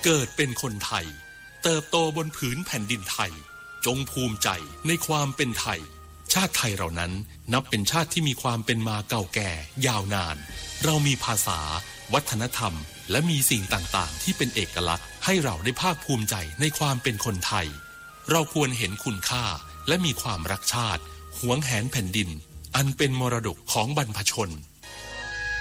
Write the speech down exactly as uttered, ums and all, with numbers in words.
เกิดเป็นคนไทยเติบโตบนผืนแผ่นดินไทยจงภูมิใจในความเป็นไทยชาติไทยเรานั้นนับเป็นชาติที่มีความเป็นมาเก่าแก่ยาวนานเรามีภาษาวัฒนธรรมและมีสิ่งต่างๆที่เป็นเอกลักษณ์ให้เราได้ภาคภูมิใจในความเป็นคนไทยเราควรเห็นคุณค่าและมีความรักชาติหวงแหนแผ่นดินอันเป็นมรดกของบรรพชน